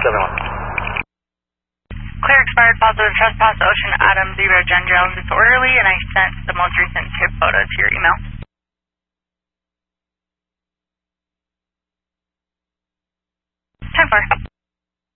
Clear expired positive trespass, Ocean Adam 0 Jen Jones disorderly, and I sent the most recent tip photo to your email. 10-4.